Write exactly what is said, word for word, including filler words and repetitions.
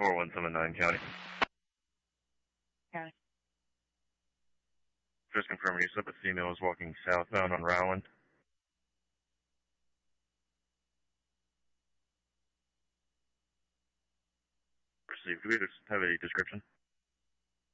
four one seven nine County. County. Just confirming you said the female was walking southbound on Rowland. Received. Do we just have a description?